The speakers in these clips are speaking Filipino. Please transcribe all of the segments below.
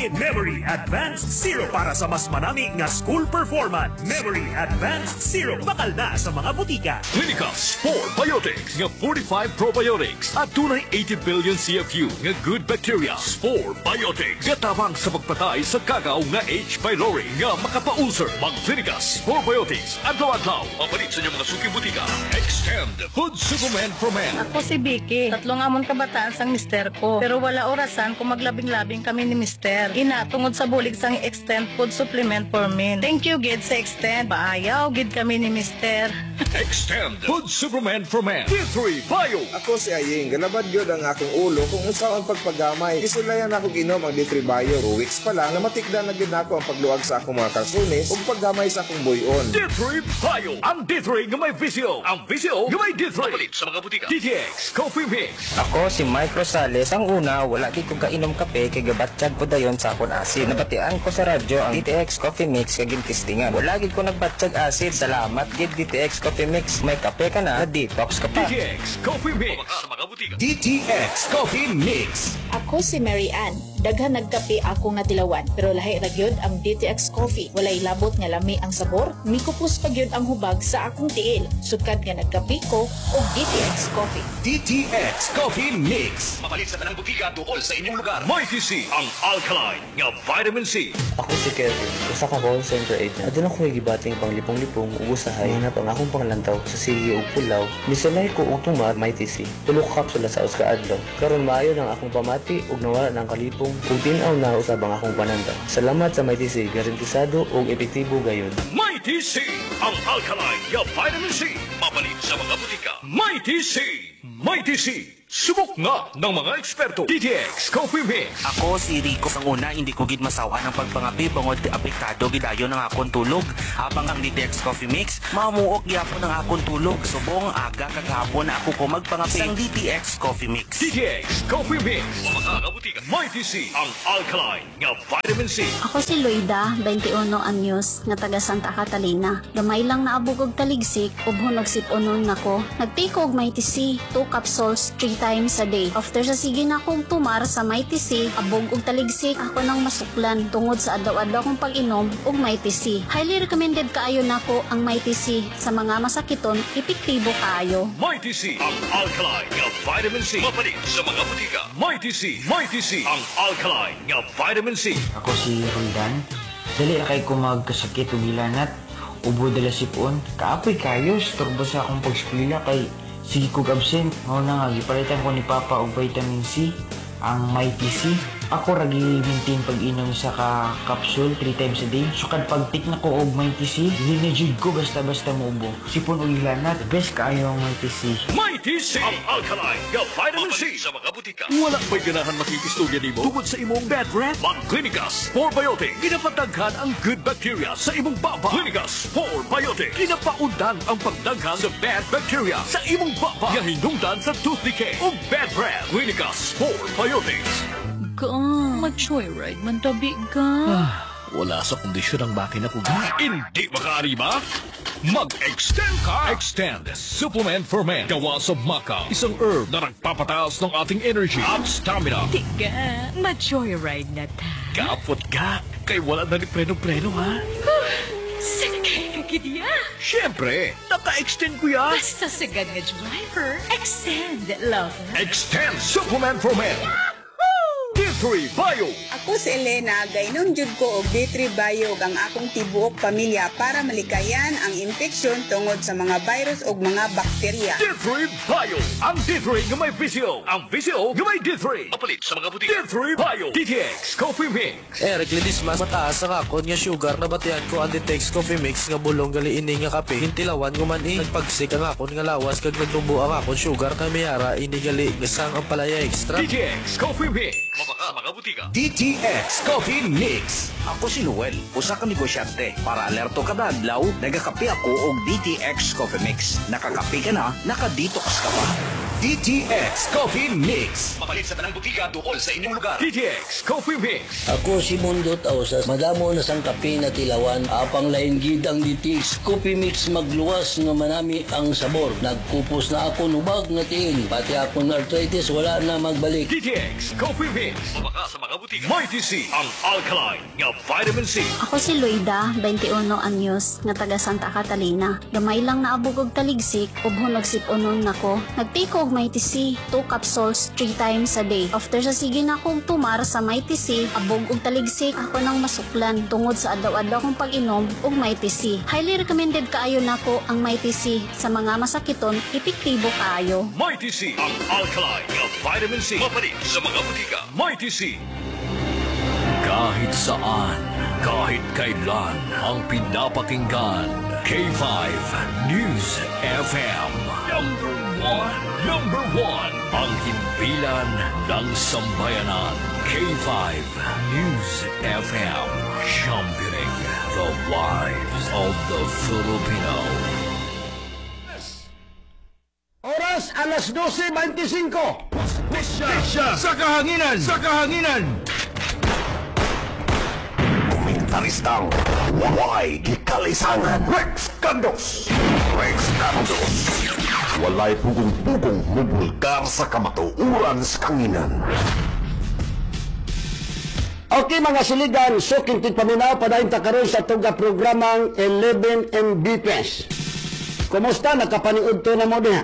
Kini Memory Advanced Zero para sa mas manami nga school performance. Memory Advanced Zero bakal na sa mga butika. Clinica Spore Biotics nga 45 probiotics at tunay 80 billion CFU nga good bacteria. Spore Biotics gatabang sa pagpatay sa kagaw nga H. pylori nga makapaulcer. Mag Clinica Spore Biotics adlaw-adlaw mapalit sa inyong mga suking butika. Extend Food Supplement for Men. Ako si Vicky. Tatlong amon kabataan sang mister ko. Pero wala orasan kung maglabing-labing kami ni mister. Ina, tungod sa bulig sang Extend Food Supplement for Men. Thank you, gid sa Extend. Paayaw, gid kami ni mister. Extend Food Supplement for Men. D3 Bio. Ako si Aying, galabad yun ang akong ulo kung usaw ang pagpagamay. Isulayan ako ginom ang D3 Bio. 2 weeks pa lang, namatikdan na gid ako ang pagluag sa akong mga kalsones ug paggamay sa akong buyon. D3 Bio. Ang D3 nga may visyo. Ang visyo nga may D3. Mapalit sa mga butika. DTX Coffee Mix. Ako si Mike Rosales. Ang una, wala di ko kainom kape kay gabatsyag po dayon sa akon asid. Nabatian ko sa radyo ang DTX Coffee Mix kay gintistingan. Wala gid ko nagbatsyag asid. Salamat gid DTX Coffee Mix. May kape ka na, detox ka pa. DTX Coffee Mix. Sa mga butika. DTX Coffee Mix. Ako si Mary Ann. Daghan nagkape akong natilawan pero lahi ra gyud ang DTX Coffee. Walay labot nga lami ang sabor, mikupos pa gyud ang hubag sa akong tiil. Sukad nga nagkape ko og DTX Coffee. DTX Coffee Mix. Mapalit sa tanang butika tuol sa inyong lugar. Mighty C. Ang alkaline nga vitamin C. Ako si Kevin, usa ka call center agent. Adun ako gibating pang lipong-lipong ug usahay na pang akong panglantaw sa sige ug pulaw. Misulay ko og tumar Mighty C. Tulo ka kapsula sa uska adlaw. Karon maayo nang akong pamati ug nawala ng kalipong ug tinaw na usab ang akong pananda. Salamat sa Mighty C, garantisado ug epektibo gayud. Mighty C. Ang alkaline nga vitamin C. Mapalit sa mga butika. Mighty C. Mighty C. Subok nga ng mga eksperto. DTX Coffee Mix. Ako si Rico. Ang una, hindi ko gid masawa ng pagpangapi bangod apektado gidayon ng akong tulog. Habang ang DTX Coffee Mix, mamuok gyapon ng akong tulog. Subong aga kagahapon ako ko magpangapi ang DTX Coffee Mix. DTX Coffee Mix. Mamakabutika. Mighty C. Ang alkaline nga vitamin C. Ako si Loida, 21 anyos, nga taga Santa Catalina. Gamay lang naabog og taligsik, ubhon og siponon nako. Nagtake og Mighty C, 2 capsules 3 times a day. After sa sige na akong tumar sa Mighty C, abog og taligsik, ako nang masuklan tungod sa adlaw-adlaw kong pag-inom og Mighty C. Highly recommended kaayo nako ang Mighty C sa mga masakiton, epektibo kaayo. Mighty C. Ang alkaline nga vitamin C. Mapalit sa mga butika. Mighty C. Mighty C. Ang alkaline nga vitamin C. Ako si Roldan. Dali ra kay ko magkasakit ug hilanat. Ubo dala sipon. Kaapoy kayo, turbo sa akong pagskwela kay sige kog absent. Mao na nga gipalitan ko ni Papa og vitamin C, ang Mighty C. Ako ra gi-maintain pag-inom sa ka capsule 3 times a day. Sukad pag-take na ko og Mighty C, dili jud ko basta-basta muubo. Sipon og hilanat, best kaayo ang Mighty C. Mighty C. Ang alkaline nga vitamin C sa mga butika. Wala ba'y ganahan makikistorya nimo tungod sa imong bad breath? Mag Clinicas Probiotic. Ginapataghan ang good bacteria sa imong baba. Clinicas Probiotic. Ginapaundan ang pagdaghan sa bad bacteria sa imong baba. Nga hinungdan sa tooth decay o bad breath. Clinicas Probiotics. Mag-joyride man tabi ka. Wala sa kondisyon ang makina ko. Hindi makaari ba? Mag-extend ka! Extend Supplement for Men. Gawa sa maca. Isang herb na nagpapataas ng ating energy at stamina. Tiga, mag-joyride na ta. Kapot ka. Kay wala na ni preno-preno, ha? Sakay ka gidya. Siyempre, naka-extend ko yan. Basta sagad nga driver. Extend, lover. Extend Supplement for Men. D3 Bio. Ako si Elena, gaynon jud ko og D3 Bio ang akong tibuok pamilya para malikayan ang infeksyon tungod sa mga virus ug mga bakterya. D3 Bio. Ang D3 nga may visyo. Ang visyo nga may D3. Mapalit sa mga butika. D3 Bio. DTX Coffee Mix. Eric Lidismas, mataas ang akon nga sugar na batian ko ang DTX Coffee Mix nga bulong gali ini nga kape. Hintilawan ko man nagpagsik ang akon nga lawas kag nagtumbo ang akon sugar kay mayara ini gali gasang ang palaya extra. DTX Coffee Mix. Mabaka mga butika. DTX Coffee Mix. Ako si Luel, usa ka negosyante. Para alerto kada adlaw, nagakape ako og DTX Coffee Mix. Nakakape ka na, nakadetox ka pa. DTX Coffee Mix. Mapalit sa tanang butika tukol sa inyong lugar. DTX Coffee Mix. Ako si Mundo Tausas, madamo na sang kape na tilawan, apang lain gid ang DTX Coffee Mix magluwas nga manami ang sabor. Nagkupos na ako nubag nga tiil, pati akong arthritis wala na magbalik. DTX Coffee Mix. Mabaka sa mga butika. Mighty C, ang alkaline nga vitamin C. Ako si Luida, 21 anyos, nga taga Santa Catalina. Gamay lang na abog og taligsik, ubhon og sipunon nako. Nagtiko og Mighty C, 2 capsules 3 times a day. After sa sige na akong tumar sa Mighty C, abog og taligsik, ako nang masuklan tungod sa adlaw-adlaw kong pag-inom og Mighty C. Highly recommended kaayo nako ang Mighty C sa mga masakiton, epektibo kaayo. Mighty C, ang alkaline nga vitamin C. Mapalit sa mga butika. Mighty C. Kahit saan, kahit kailan, ang pinapakinggan. K5 News FM. Number one, ang himpilan ng sambayanan. K5 News FM. Championing the lives of the Filipino. Oras alas 12:25. Pisya sa kahanginan! Sa kahanginan! Komentaristang walay gikalisangan. Rex Candos. Rex Candos. Walay pugong-pugong mubulgar sa kamatuuran sa kanginan. Okay mga siligan, so kintig paminaw padayon ta karon sa tuga programang 11 Mbps. Kumusta nakapaniud to na mo diha?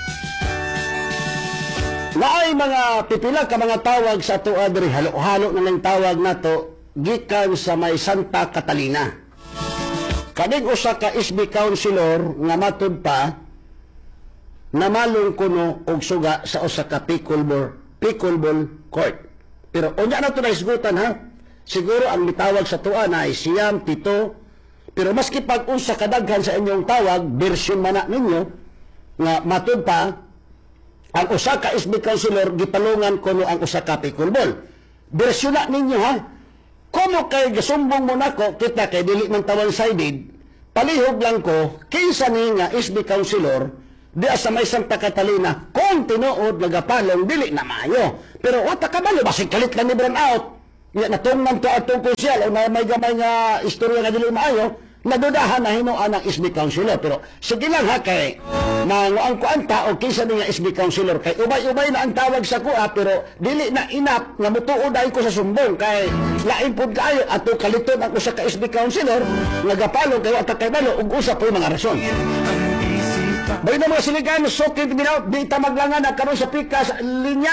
Naay mga pipila ka mga tawag sa tuwa diri, halo-halo na lang tawag nato gikan sa may Santa Catalina. Kaning usa ka SB councilor nga matud pa namalong kuno og suga sa usa ka pickleball court. Pero unya na to na isgutan ha. Siguro ang mitawag sa tuwa na ay siyam, pito. Pero maski pag unsa kadaghan sa inyong tawag, version man na ninyo nga matud pa ang usa ka SB councilor gipalungan kuno ang usa ka pickleball. Version na ninyo ha. Kumo kay gasumbong mo nako kita kay dili man tawag sided. Palihog lang ko kinsa ni nga SB councilor di sa may Santa Catalina kung tinuod nagapalong dili na maayo. Pero o takabalo basig kalit lang ni Brown out. Ya natungnan to atong konsyal o na may gamay nga istorya nga dili maayo. Nadudahan na hinuan ang SB councilor. Pero sige lang ha kay nanguang ko ang tao kinsa ni nga SB councilor kay ubay-ubay na ang tawag sa kuha pero dili na inap nga mutuod ay ko sa sumbong kay lain pud kaayo ato kaliton ang usa ka SB councilor nagapalo kayo at kay balo ug usa po mga rason. Bay na mga siligan sukid binaw di ta maglangan na karon sa pikas linya.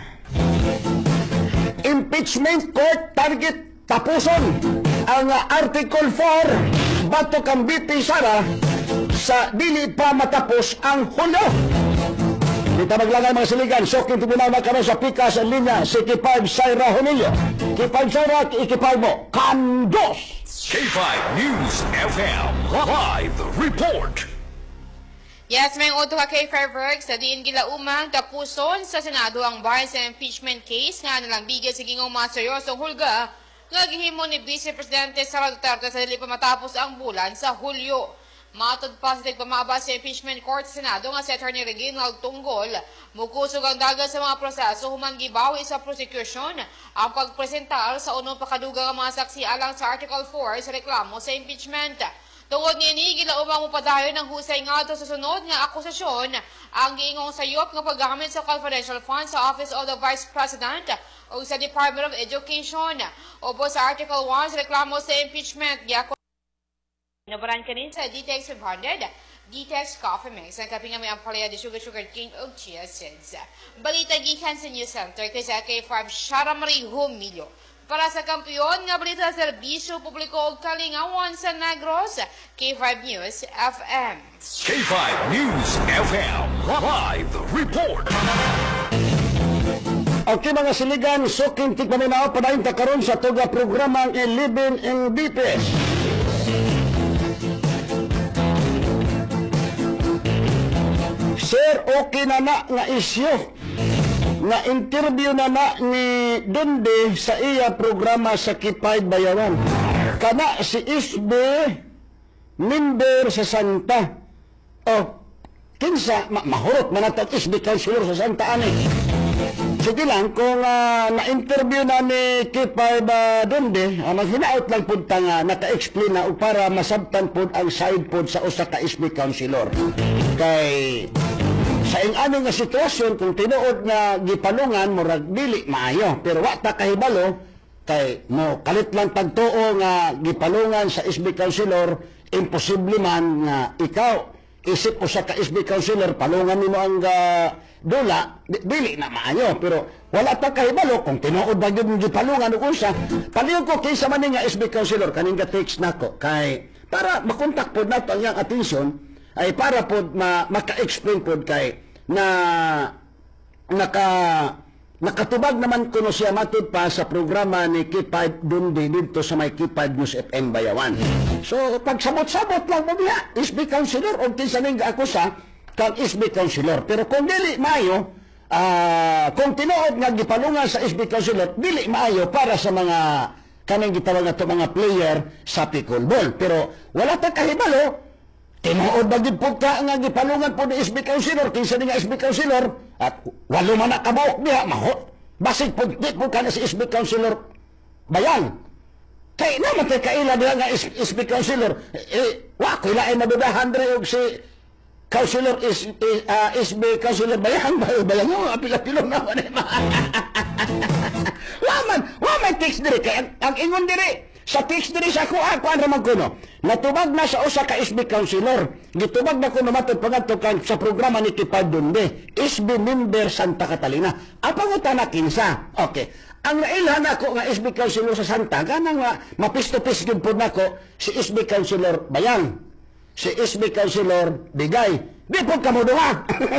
Impeachment court target tapuson ang Article 4 bato kang BP Sara sa dili pa matapos ang Hulyo. Dito maglangan mga siligan, sokin tibunal na karon sa pikas ang linya si K5 Syra Honillo. K5 Syra, K5 mo, Candos! K5 News FM Live Report. Yes, may uto ka kay Fairworks sa diin gilaumang tapuson sa Senado ang bias and impeachment case nga nalang bigyan sa gingong mga seryosong hulga nga gihimo ni Vice Presidente Sara Duterte sa dili pa matapos ang bulan sa Hulyo. Matod pa sa tigpamaba sa impeachment court sa Senado nga si Attorney Reginald Tunggol, mukusog ang dagat sa mga proseso human gibawi sa prosecution ang pagpresentar sa unong pakadugang mga saksi alang sa Article 4 sa reklamo sa impeachment. Tungod niini gilaumang mupadayon ng husay ngadto sa sunod nga akusasyon ang giingong sayop nga paggamit sa confidential funds sa Office of the Vice President o sa Department of Education. Obo sa Article 1 sa reklamo sa impeachment Nabaran kanin sa DTX 500, DTX Coffee Mix, ang kaping may ampalaya de Sugar King o Chia Sins. Balita gikan sa News Center kay sa K5 Shara Marie Humilio. Para sa kampiyon nga balita sa serbisyo publiko o kalingawan sa Negros, K5 News FM. K5 News FM Live Report. Okay mga siligan, suking tigpaminaw padayon ta karon sa tuga programang 11 Mbps. Sir, okay na nga isyo nga interview na ni Dundi sa iya programa sa Kipay Bayawan. Kana si Isbe member sa Santa. Oh, kinsa mahurot man nato SB councilor sa Santa Ana. Sige lang, kung na-interview na ni K5 Donde, maghinaot lang po nga naka-explain na para masabtan po ang side po sa usa ka SB councilor. Kay sa ing-ani nga sitwasyon, kung tinuod nga gipalungan, murag dili maayo. Pero wa ta kahibalo, kay mo kalit lang pagtuo nga gipalungan sa SB councilor, imposible man nga ikaw isip usa ka SB councilor palungan nimo ang dula, dili na maayo. Pero wala ta kahibalo kung tinuod ba gyud gipalungan og unsa. Paliw ko kinsa man nga SB councilor kaning ga-text nako kay para makontak pod nato ang iyang atensyon ay para pod maka-explain pod kay na nakatubag naman kuno siya matud pa sa programa ni K5 Dundi dito sa may K5 News FM Bayawan. So pagsabot-sabot lang mo diha SB councilor o kinsa ning gaakusa kang SB councilor. Pero kung dili maayo, kung tinuod nga gipalungan sa SB councilor, dili maayo para sa mga kanang gitawag nato mga player sa pickleball. Pero wala ta kahibalo, tinuod ba gid po ka nga gipalungan po ni SB councilor, kinsa ni nga SB councilor, at walo man na kabuok diha, basig po di po ka na si SB councilor Bayan. Kay naman kay kaila diha nga SB councilor, wa ko ilain madudahan dre og si councilor SB councilor Bayan, Bayan mo apil-apilo naman eh. Waman text diri kay ang ingon diri sa text diri sa kuan ra man kuno. Natubag na sa usa ka SB councilor. Gitubag na kuno matud pangadto kan sa programa ni K5 Donde, SB member Santa Catalina. Apangutan na kinsa. Okay. Ang nailhan ako nga SB councilor sa Santa, ganang mapisto-pis gyud pod nako si SB councilor Bayan. Si SB councilor Bigay. Di po kamo duha.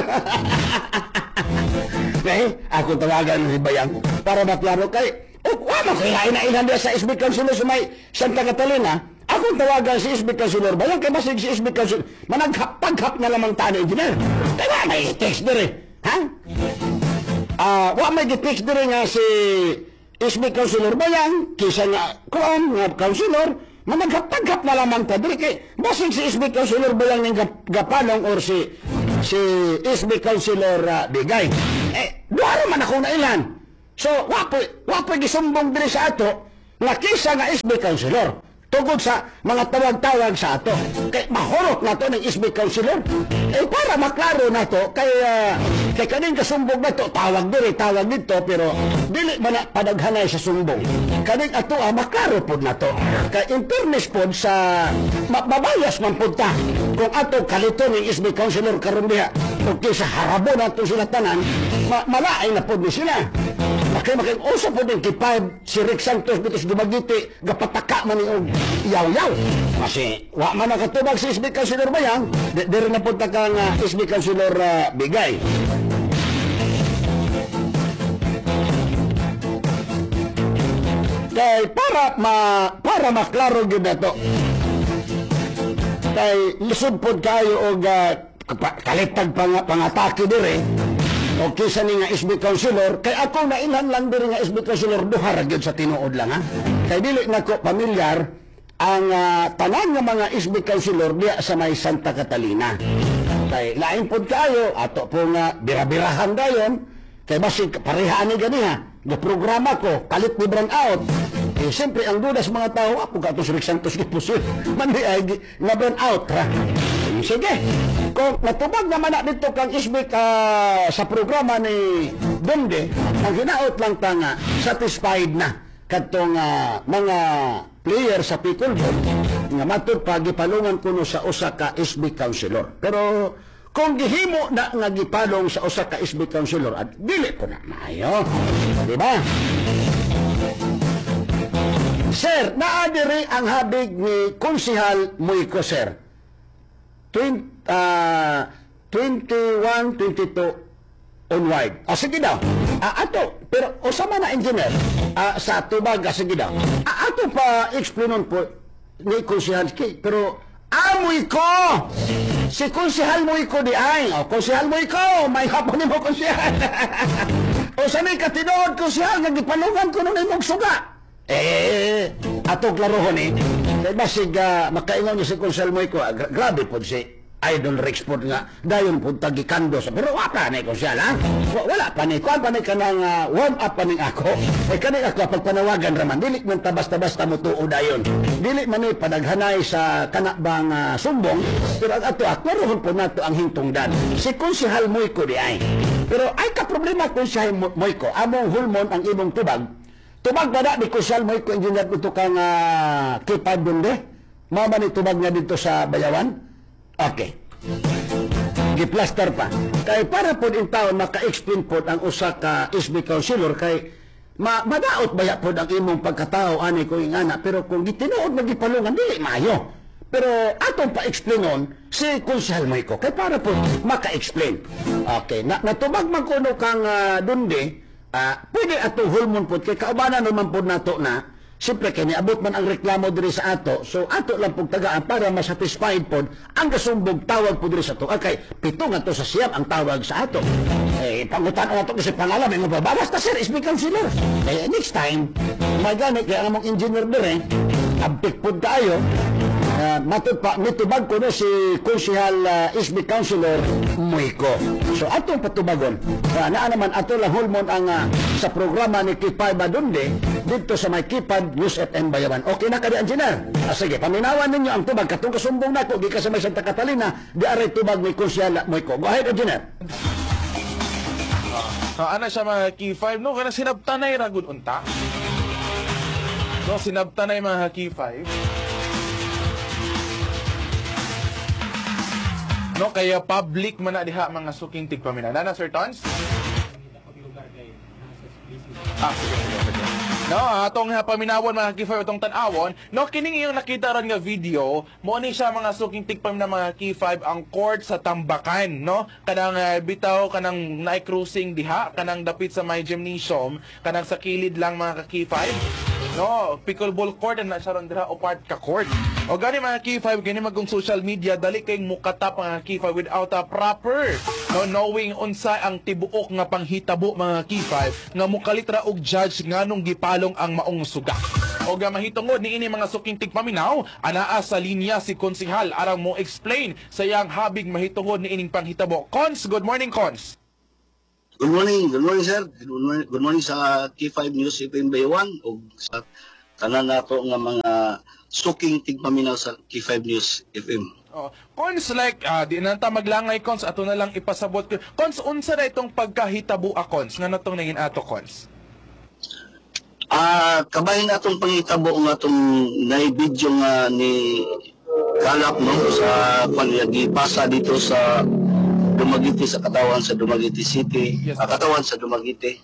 Ako tawagan si Bayan para maklaro kay wala ko ilain sa SB councilor sa may Santa Catalina. Ako tawagan si SB councilor Bayan kay basig si SB councilor managhap na lamang tani engineer. Kaya may text dire. Ha? Wa may text dire nga si SB councilor Bayan kisa nga nga councilor managhap na lamang ta dire kay basig si SB councilor Bayan ning gapalong or si SB councilor Bigay. Duha man ako nailan. So, wapoy gisumbong diri sa ato, nga kisa nga SB councilor, tugod sa mga tawag-tawag sa ato. Kay mahurot na to ng SB councilor. Para maklaro na to, kay kaning kasumbong na to, tawag dito, pero dili man na padaghanay sa sumbong. Kaning ato, maklaro po na to. Kay in fairness po sa, mabayas man po ta, kung ato kalito ng SB councilor karon diha, kung kisa harabo na to sila tanan, malaay na po ni sila. Makiusa po din K5 si Rick Santos bitos Dumagiti gapataka man ni og yaw-yaw. Kasi wa man nakatubag si SB councilor Bayan, dire na punta kang SB councilor Bigay. Kay para maklaro gyud nato. Kay lisod pod kayo og kalitag pangatake dire. O kisa ni nga SB councilor, kay ako nainhan lang diri nga SB councilor duha ra gyud sa tinuod lang ha. Kay dili nako pamilyar ang tanan nga mga SB councilor diya sa may Santa Catalina. Kay lain pod kayo ato po nga birabirahan dayon kay basig parehaan ni ganiha. Nga programa ko kalit ni brand out. Siyempre ang duda sa mga tao ako ka si Rick Santos gipusul. Mandi ay nga brand out ra. Sige. Kung natubag naman na dito kang SB sa programa ni Donde, ang hinaot lang ta nga satisfied na kadtong mga player sa pickleball nga matud pa gipalungan kuno sa usa ka SB councilor. Pero kung gihimo na nga gipalong sa usa ka SB councilor at dili ko na maayo. Di ba? Sir, naadiri ang habig ni Konsehal Moico, sir. 21, 22 onward. Sige daw. Ato, pero usama na engineer sa tubag, sige daw. Ato pa explainon po ni Konsehal, pero amoy ko! Si Konsehal Moico di ay. Konsehal Moico, may hapon ni mo, Konsehal. Usama katinood, Konsehal, nagipalungan ko nung imong suga. Ato klarohon kay basig makaingon niya si Konsehal Moico, grabe po si Idol Rexport nga dayon pud tagikando sa pero wala na ko siya ha. Wala pa ni kuan pa ni kanang warm up pa ning ako. Ay kani ako pagpanawagan raman dili man basta-basta mo tuod dayon. Dili man ni padaghanay sa kanabang sumbong pero ato akwarohon po nato ang hingtungdan. Si Konsehal Moyko di ay. Pero ay ka problema Konsehal Moyko among hulmon ang imong tubag. Tubag ba na ni Konsehal Moyko engineer ito kang kipad dunde? Mao man ni tubag nga dito sa Bayawan? Okay. Giplaster pa. Kay para po in taon maka-explain po ang usa ka SB councilor kay madaot baya po ang imong pagkatao ani ko ingana pero kung gitinuod magipalungan dili maayo. Pero atong pa-explainon si Konsehal Moyko kay para po maka-explain. Okay, natubag man kuno kang dundi, pwede atong hulmon po kay kaubanan naman po nato na siyempre kaya niabot man ang reklamo diri sa ato, so ato lang pong tagaan para masatisfied po ang kasumbog tawag po diri sa ato. Okay, pito nga to sa siyam ang tawag sa ato. Pangutan na ito kasi pangalan, may mababawas na sir, SB councilor. Next time, may ganit, kaya among engineer diri, abtik po tayo, mitubag ko na si Konsehal SB Councilor Moyko. So atong patubagon. Naa naman ato lang hulmon ang sa programa ni Kipay Badunde dito sa may Kipad News FM Bayawan. Okay na kadi engineer. Sige, paminawan ninyo ang tubag katong kasumbong nako gikan sa may Santa Catalina di aray tubag ni Konsehal Moyko. Go ahead engineer. Ana siya mga K5 no kana sinabtanay ra gud unta. No sinabtanay mga K5. No, kaya public man na diha mga suking tigpamina. Nana, Sir Tons? Sige. No, atong paminawon mga K5 itong tanawon. No, kining iyong nakita ron nga video, mo ni siya mga suking tigpamina mga K5 ang court sa Tambakan, no? Kanang bitaw kanang night cruising diha, kanang dapit sa may gymnasium, kanang sa kilid lang mga K5. No, pickleball court na siya ron dira o part ka court. O gani mga K5 gani magong social media dali kay mukatap mga K5 without a proper knowing unsa ang tibuok nga panghitabo mga K5 nga mukalitra og judge nganong gipalong ang maong suga. O ga mahitungod ni ini mga suking tigpaminaw anaa sa linya si Konsehal arang mo explain sa iyang habig mahitungod ni ining panghitabo. Cons, good morning Cons. Good morning sir. Good morning sa K5 News FM Bayawan o sa tanan nato nga mga suking tigpaminaw sa K5 News FM. Cons like di na ta maglangay Cons ato na lang ipasabot. Cons unsa na itong pagkahitabo Cons nga natong nangin ato Cons? Kabahin atong panghitabo nga atong na-video nga ni Kalap no sa palyagi pasa dito sa Dumaguete sa katawan sa Dumaguete City, katawan sa Dumaguete.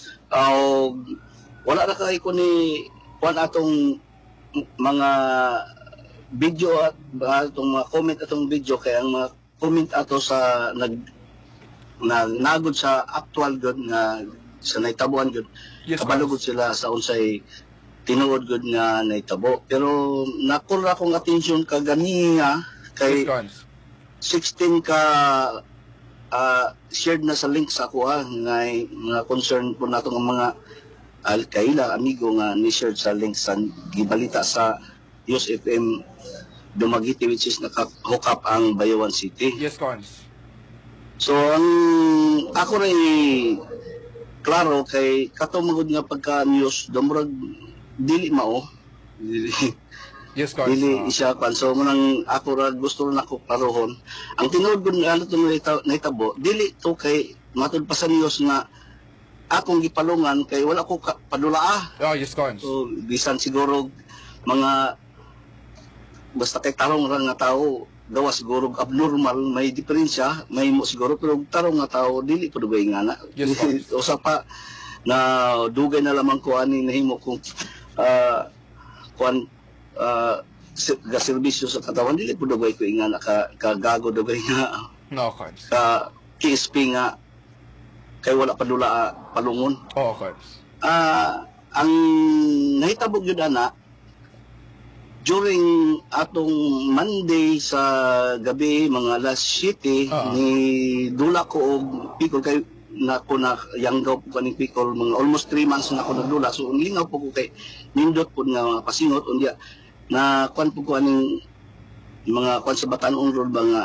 Wala na kay ko ni kuan atong mga video at atong mga comment atong video kay ang mga comment ato sa nagod sa actual gud nga sa naitabuan gud. Kabalugod sila sa unsay tinuod gud nga naitabo. Pero nakura akong atensyon kagani nga kay 16 ka shared na sa link sa ako nga mga concern po nato ng mga alkaila amigo nga ni-shared sa link sa gibalita sa News FM Dumaguete which is naka-hook up ang Bayawan City. Yes, Cons. So ang ako rin klaro kay katumagod nga pagka-news dumurag dili mao yes, Cons. Dili siya kwan. So munang ako ra gusto na ako paruhon. Ang tinuod ko ano itong naitabo, dili to kay matod pa sa news nga akong gipalungan kay wala ko padulaa. Yes, Cons. So bisan siguro mga basta kay tarong ra nga tao gawa siguro abnormal, may diferensya, may mo siguro pero tarong nga tao dili pa dugay nga na. Yes, Cons. Usa pa na dugay na lamang ko ani nahimo kung kwan serbisyo sa katawan dili po dugay ko nga kagago dugay nga Cons. KSP nga kay wala pa dula palungon. Cons. Ang nahitabog yun ana during atong Monday sa gabi mga alas 7 ni dula ko og pikol kay nako na yanggaw po kaning pikol mga almost 3 months na ako nagdula so lingaw po ko kay nindot po nga pasingot unya na kwan po ko aning mga kwan sa Batanon Road ba nga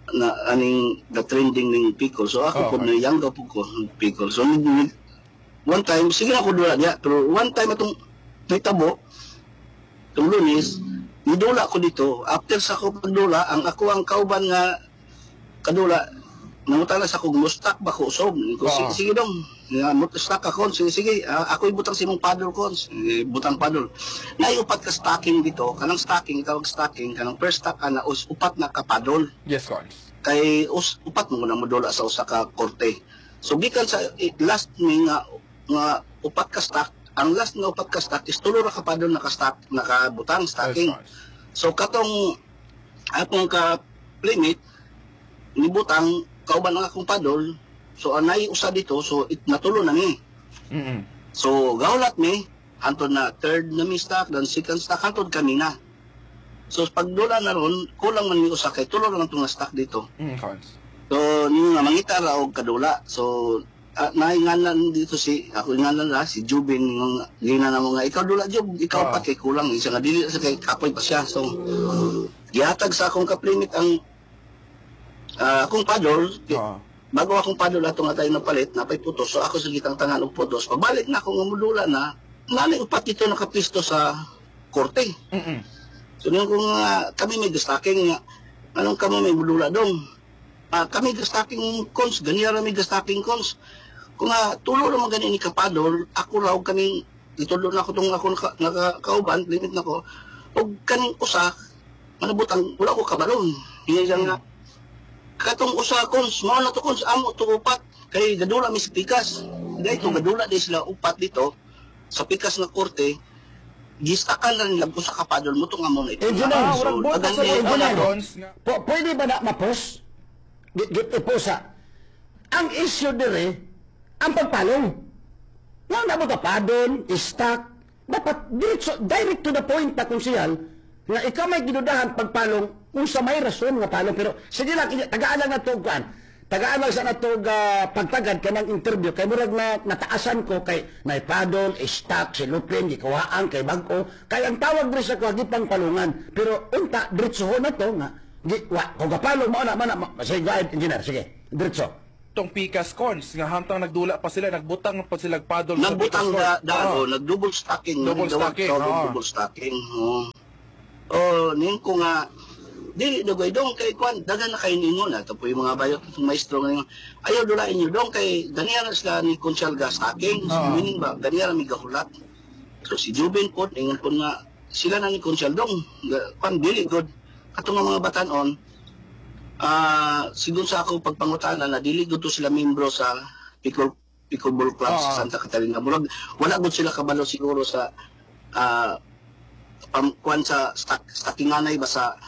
na aning the trending ning pickle. So ako po na yang po ko pickle. So one time sige ako dula diya, pero one time atong nitabo tong Lunes, nidula ko dito. After sa ako pagdula, ang kauban nga kadula nangutana sa kong mustak ba ko usog. Sige dong, mustak ako. Sige, ako ibutang si mong paddle ko. Butang paddle. Naiupat ka stacking dito. Kanang stacking, itawag stacking. Kanang first stack ka na upat na ka paddle. Yes, Cons. Kay upat mo na modula sa usa ka korte. So gikan sa last ni nga upat ka stack, ang last nga upat ka stack is tulo ra ka paddle nakabutang stacking. So katong akong ka playmate nibutang kauban ang akong paddle, so anay usa dito, so natulo na ni. So gawlat mi antod na third na mi stack, then second stack antod kanina. So pagdula na ron, kulang man mi usa kay tulo lang tong stack dito. So ni nga mangita ra og kadula. So nainganan dito ako inganan ra si Jubin ng gina na mga ikaw dula Jub, ikaw pa kay kulang isa nga dili sa kay kapoy pa siya. So gihatag sa akong kaplimit ang akong paddle, bago akong paddle ato nga tayo napalit, napay putos. So ako sa gitang tangan og putos. Pagbalik na ako nga modula na, nanay upat dito nakapisto sa korte. So nung kung kami may destacking nga, anong kamo may modula dong? Kami destacking cons, ganyan may destacking cons. Kung tulo naman ganin ni kapadol, ako raw kaning itulo na ako itong ako nakakauban, limit na ko, o kaning usa, manabutang, wala ko kabalon. Hindi siya nga, katong usa cons, mao na to cons, amo to upat, kay gadula mi sa pikas. Dahil ito, gadula din sila upat dito, sa pikas na korte, gistakan na nila usa kapadol mo itong amo na ito. Pwede ba na mapos? Iposa. Ang issue dire, ang pagpalong. Nga na mo kapadol, stack, dapat direct to the point na konsyal, nga ikaw may ginudahan pagpalong kung sa may rason nga palong. Pero sige lang, tagaan lang na ito, tagaan lang sa na ito pagtagad ka ng interview, kay murag na nataasan ko kay naipadol, stack, si Lupin, gikawaan, kay Bagko, kay ang tawag rin sa kagipang palungan. Pero unta, diretsoho na ito nga, kung kapalong mo na, sige, guide, engineer, sige, diretso. Tong pikas cons nga hantang nagdula pa sila, nagbutang pa sila paddle sa nagbutang nag-double stacking. Double stacking. Ning ko nga dili dugay dong kay kwan dagan na kay ningon ato po yung mga bayot ng maestro nga ayaw dulain niyo dong kay ganiya sila ni konsyal ga stacking. Meaning ba ganiya mi gahulat. So si Jubin po ingon po nga sila na ni konsyal dong kwan dili good katong mga batanon. Siguro sa ako pagpangutanan na dili gud to sila membro sa pickleball club sa Santa Catalina. Wala gud sila kabalo siguro sa pamkuan sa stackinganay ba sa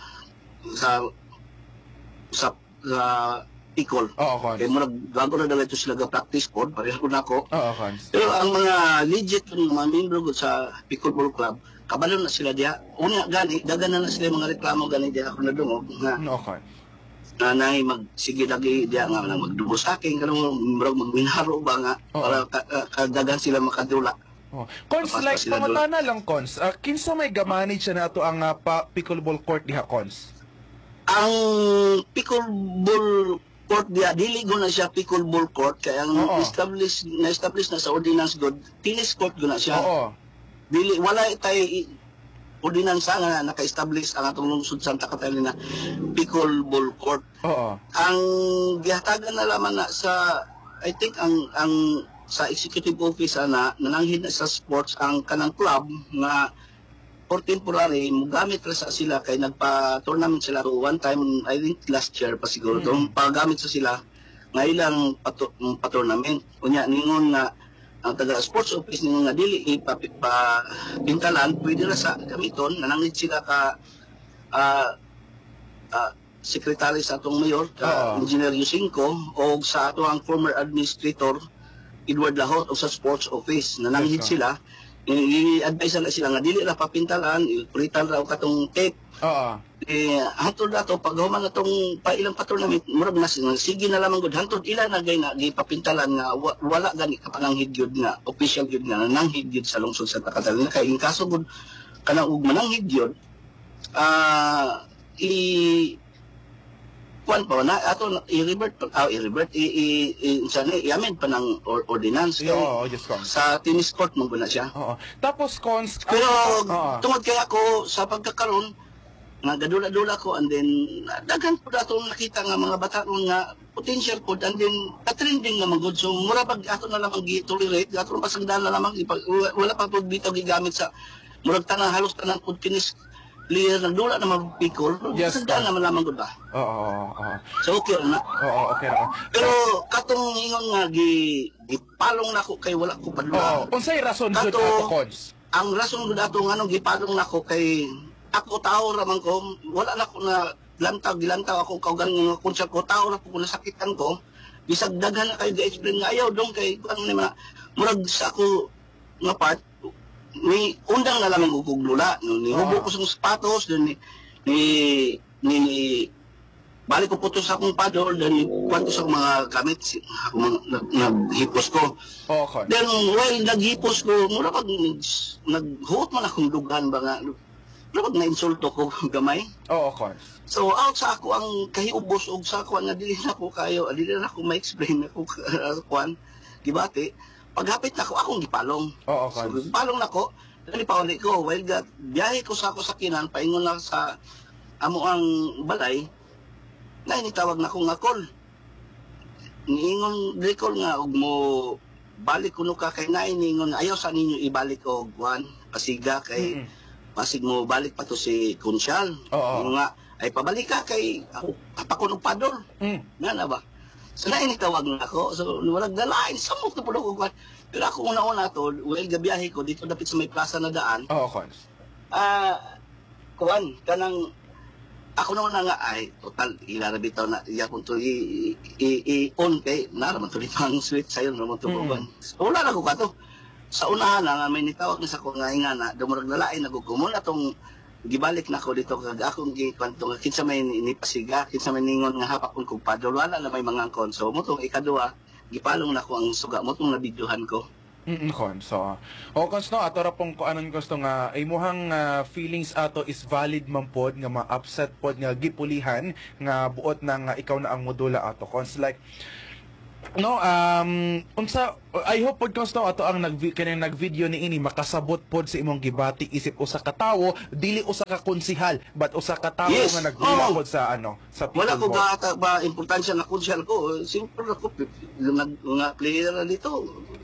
pickle. Kaya murag bago na daw ito sila ga-practice po, pareha ko na ako. Pero ang mga legit mga membro gud sa pickleball club, kabalo na sila diya. Una gani, dagan na sila mga reklamo gani diya ako na dungog nga. Nanay sige lagi diya nga magdubo sa akin kanang magminharo ba nga para kadagan sila makadula. Cons, like pangutana lang cons, kinsa may ga-manage na nato ang pickleball court diha cons? Ang pickleball court diha dili go na siya pickleball court kay ang establish na sa ordinance god tennis court go na siya. Dili wala tay ordinansa nga naka-establish ang atong lungsod Santa Catalina pickleball court. Ang gihatagan na lamang na sa I think ang sa executive office na nananghid na sa sports ang kanang club nga for temporary mugamit ra sa sila kay nagpa-tournament sila one time I think last year pa siguro pagamit sa sila nga ilang pa-tournament unya ningon nga ang taga sports office ningon nga dili ipapintalan pwede ra sa gamiton nananghid sila ka secretary sa atong mayor engineer Yusinko o sa ato ang former administrator Edward Lahot o sa sports office nananghid sila i-advise na sila nga dili ra papintalan ipulitan ra og katong tape hantod ato pag human atong ilang pa-tournament murag na sige na lamang gud hantod ila na gay na gipapintalan nga wala gani kapananghid gyud nga official gyud nga nananghid gyud sa lungsod sa Santa Catalina kay in kaso gud kanang og mananghid gyud kuan pa na ato i-revert i-amend pa ng ordinance kay sa tennis court mo na siya. Tapos cons pero tungod kay ako sa pagkakaroon nagadula-dula ko and then daghan po dato nakita nga mga bata nga potential po and then trending naman good so mura pag ato na lamang gi-tolerate ato na pasagdan na lamang wala pa po bitaw gigamit sa murag tanang halos tanang pud tennis player nagdula na mapikol pasagdan naman lamang good ba. So okay na. Okay na. Pero katong ingon nga gipalong nako kay wala ko padula. Unsay rason jud ato cons? Ang rason jud ato nganong gipalong nako kay ako tao raman ko wala na ko na gilantaw ako kaugan nga konser ko tao ra ko nasakitan ko bisag daghan na kay gi-explain nga ayaw dong kay ano ni murag sa ako nga part ni undang na lamang ko lula ni hubo ko sa sapatos then ni balik ko putos sa akong paddle then kwanto sa mga gamit naghipos ko. Then while naghipos ko mura pag naghuot man akong dugan ba nga Lubag na insulto ko gamay. Of course. So out sa ako ang kahiubos og sa kuan nga dili na ko kayo, dili na ako ma-explain ako kuan gibati. Paghapit na ako akong gipalong. Okay. So gipalong nako, dali pa uli ko while biyahe ko sa ako sakinan paingon na sa amo ang balay. Na initawag na ko nga call. Niingon recall nga og mo balik kuno ka kay naingon ayaw sa ninyo ibalik og kuan pasiga kay pasig mo balik pa to si Kunsyal. Nga ay pabalik ka kay pakunog padol. Nga na ba? So na initawag na ako. So walang dalain samok to pulo ko. Pero ako una-una to, well gabiyahe ko dito dapit sa may plaza na daan. Kuan kanang ako naman nga ay total ilarabitaw na iya kung to i-on kay naraman to pang sweet sayo naman to kuan. So wala na ko kato. Sa unahan na may nitawag na sa ko nga na dumurag na lain nagugumon atong gibalik na ko dito kag akong gikwento nga kinsa may nipasiga kinsa may ningon nga hapak kong padol wala na may mga konso mo tong ikaduha gipalong na ko ang suga mo tong nabidyohan ko. Konso. Konso no ato ra pong kuanon gusto nga imuhang feelings ato is valid man pod nga ma-upset pod nga gipulihan nga buot na nga ikaw na ang modula ato cons like no unsa I hope pod konsto ato ang nag-video ni ini makasabot pod sa imong gibati isip usa ka tawo dili usa ka konsihal but usa ka tawo nga nagdula pod sa sa wala ko ba importansya nga konsyal ko simple ako nga player na dito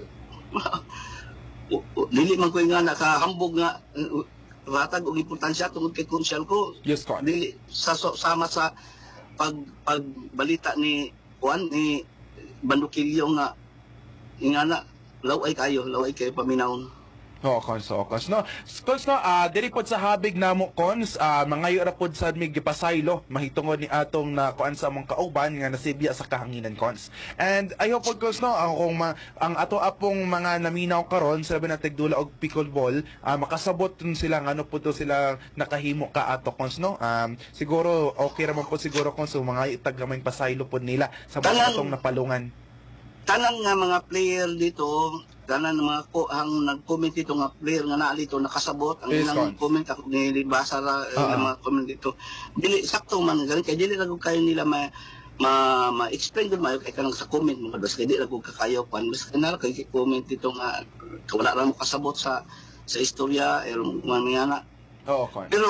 dili man ko nga nakahambog nga ratag og importansya tungod kay konsyal ko dili sama sa pagbalita ni Juan ni Bandukilyo nga ingana laway kayo paminawon. Konso no diri pod sa habig namo cons mangayo ra pod sa mig gipasaylo mahitungod ni atong na kuan sa among kauban nga nasibya sa kahanginan cons. And I hope pod cons no ang ato apong mga naminaw karon sabi na tigdula og pickleball makasabot sila ngano pod sila nakahimo ka ato cons no. Siguro okay ra man pod siguro cons mga itagamay pasaylo pod nila sa atong napalungan. Tanan nga mga player dito tanan mga ang nag-comment dito nga player nga naa dito nakasabot ang ilang comment ako nilibasa ra mga comment dito dili sakto man galing kay dili ra kayo nila ma-explain dun mayo kay kanang sa comment mo bas kay dili ra kakayo pan mas kanal kay comment dito nga wala ra mo kasabot sa istorya mga na pero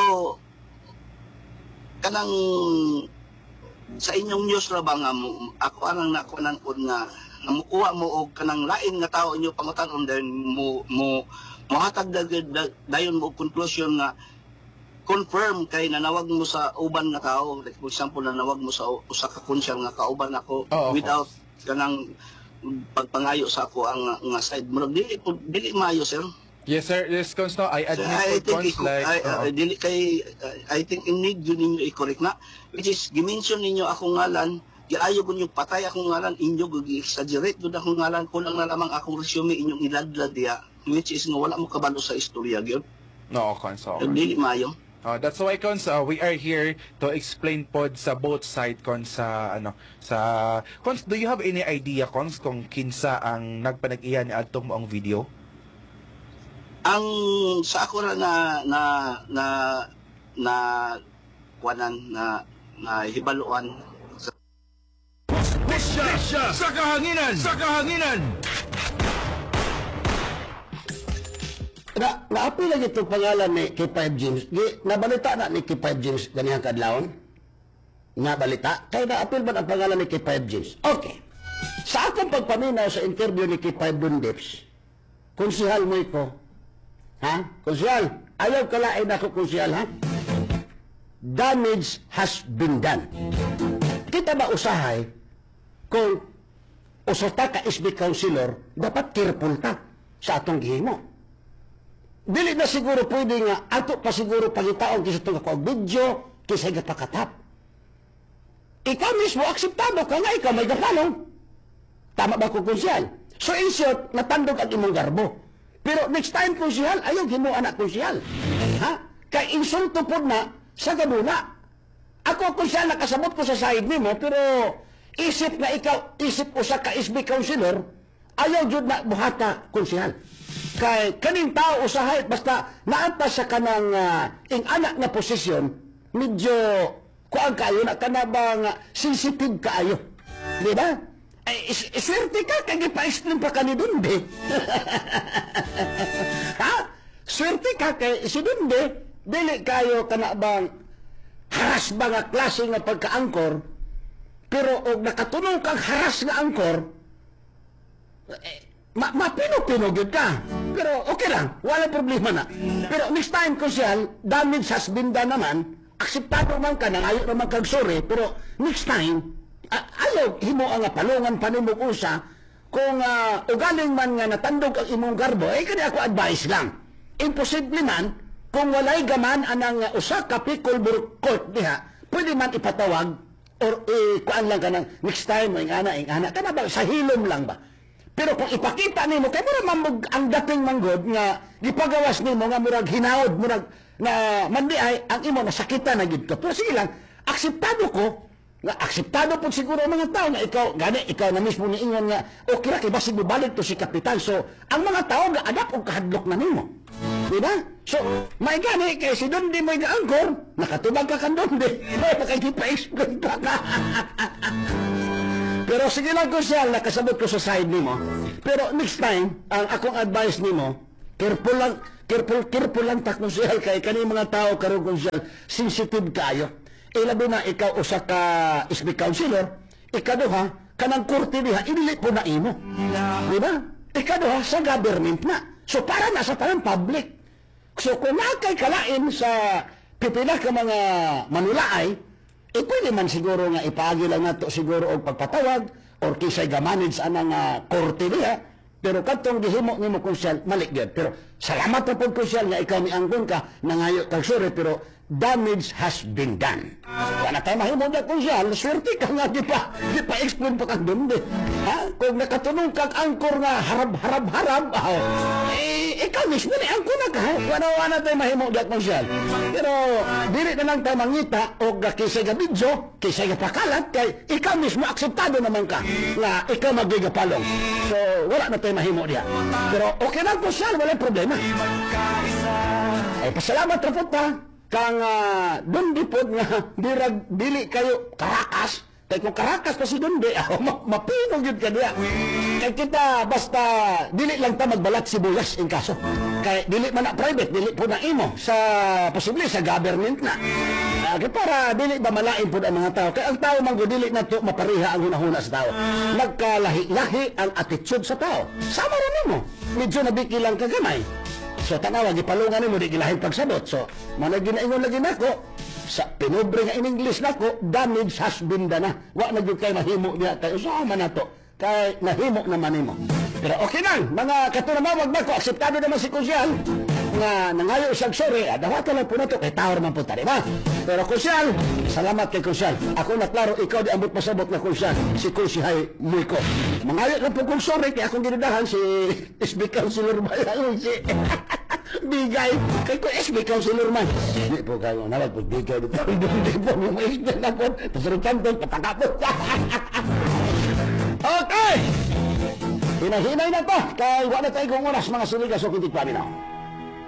kanang sa inyong news ra ba nga ako anang nakunan pod nga namukuha mo og kanang lain nga tao inyo pangutan then mo hatag dayon mo conclusion nga confirm kay nanawag mo sa uban nga tao like for example nanawag mo sa usa ka konsyal nga kauban ako without kanang pagpangayo sa ako ang nga side mo dili maayo sir. Yes sir, yes cons no I admit cons like dili kay I think in need yun ninyo i-correct na which is gimension ninyo akong ngalan giayo ko yung patay akong ngalan inyo gi-exaggerate gud akong ngalan kulang na lamang akong resume inyong iladlad diha which is nga wala mo kabalo sa istorya gyud. Cons dili maayo. That's why cons we are here to explain pod sa both side cons sa cons do you have any idea cons kung kinsa ang nagpanag-iya ni adtong moong video? Ang sa ako na kuanan na hibaluan sa Lisya sa kahanginan! Sa kahanginan! Naapi lagi itong pangalan ni K5 James. Nabalita na ni K5 James ganihang kadlawon? Nabalita? Kaya naapil ba ang pangalan ni K5 James? Okay. Sa akong pagpaminaw sa interview ni K5 Dundips, konsihal mo ko, ha? Konsihal, ayaw kalain ako konsihal, ha? Damage has been done. Kita ba usahay kung usata ka SB councilor, dapat careful ta sa atong gihimo. Dili na siguro pwede nga, ato pa siguro pagitaon kisa itong ako video, kisa gatapakatap. Ikaw mismo, akseptado ka nga, ikaw may gapalong. Tama ba ko konsyal? So in short, natandog ang imong garbo. Pero next time konsyal, ayaw gimo anak konsyal. Ha? Kay insulto po na, sa gabuna. Ako konsyal, nakasabot ko sa side nimo, pero isip na ikaw, isip usa ka SB councilor, ayaw jud na buhata konsyal. Kay kaning tao usahay basta naanta sa kanang ing anak na posisyon medyo kuan kayo na kanabang sensitive kaayo, di ba? Ay swerte ka kay gipa-explain pa kani Dunde. Ha? Swerte ka kay si Dunde dili kayo kanabang haras ba nga klase nga pagka-angkor, pero og nakatunong kang haras nga angkor, mapino-pino gud ka. Pero okay lang, wala problema na. Pero next time konsyal, damage has been done naman, akseptado man ka, nangayo naman kag sorry, pero next time, ayaw himo ang palungan panimog usa, kung ugaling man nga natandog ang imong garbo, kani ako advice lang. Imposible man, kung walay gaman anang usa ka pickleball court diha, pwede man ipatawag, or kuan lang ka ng next time, ingana, ka na ba, sa hilom lang ba? Pero kung ipakita nimo kay mura ang dating manggod nga gipagawas nimo nga murag hinaod murag na mandiay ang imo nasakita na gid ka. Pero sige lang, akseptado ko nga akseptado po siguro ang mga tao na ikaw gani ikaw na mismo niingon nga okay ra kay basig balik to si kapitan. So ang mga tao nga adapt og kahadlok na nimo. Di ba? So may gani kay si Dundi mo gaangkor nakatubag ka kan Dundi. Kay gipa-explain pa ka. Pero sige lang konsyal, nakasabot ko sa side nimo. Pero next time, ang akong advice nimo, careful lang ta konsyal kay kani mga tao karon konsyal, sensitive kayo. Labi na ikaw usa ka SB councilor, ikaduha kanang korte diha inili po na imo. Di ba? Ikaduha sa government na. So para na sa parang public. So kung nakay kalain sa pipila ka mga manulaay, pwede man siguro nga ipaagi lang nato siguro og pagpatawag or kisay gamanage anang korte diha. Pero katong gihimo nimo konsyal mali gyud. Pero salamat pa pud konsyal nga ikaw miangkon ka nangayo kag sorry pero damage has been done. Wala tayo mahimo na konsyal, swerte ka nga di pa explain pa kag Dunde. Ha? Kung nakatunong kag angkor nga harab, ikaw mismo ni angkor na ka. Wala tayo mahimo na konsyal. Pero dili na lang tayo mangita o kisay ga video, kisay ga pakalat kay ikaw mismo akseptado naman ka nga ikaw magigapalong. So wala na tayo mahimo diha. Pero okay lang konsyal, wala problema. Pasalamat ra pud ta kang Dundi pod nga dili kayo karakas. Kay kung karakas pa si Dundi, mapino gyud ka diha. Kay kita basta dili lang ta magbalat sibuyas in kaso. Kay dili man na private, dili po na imo sa posible sa government na. Kay para dili ba malain pod ang mga tao. Kay ang tao man dili na to mapariha ang hunahuna sa tao. Nagkalahi-lahi ang attitude sa tao. Sama ra nimo. Medyo nabikilang ka gamay. So tanawa gipalungan nimo di gilahin pagsabot. So manay ginaingon lagi nako sa pinobre nga in English nako, damage has been done na. Wa na gyud kay mahimo diha kay usa man nato. Kay nahimo naman nimo. Pero okay lang, mga katunamawag nako akseptado naman si konsyal nga nangayo siyang sorry. Dawata lang po nato kay tao man punta, di ba? Pero konsyal, salamat kay konsyal. Ako na klaro ikaw di ambot pasabot na konsyal. Si konsyal muy ko. Mangayo lang po kong sorry kay akong ginudahan si SB Councilor Bayan si bigay kay ko SB Councilor man. Di po kayo nawag po bigay dito. Di po mo explain na po. Pasurutan po patakapot. Okay. Hinahinay na to. Kay wala tayo kong oras mga siligas o kintik pa